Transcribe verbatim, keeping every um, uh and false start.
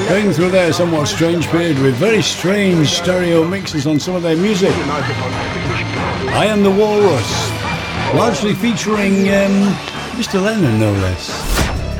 Going through their somewhat strange period with very strange stereo mixes on some of their music. I Am the Walrus, largely featuring um, Mister Lennon, no less.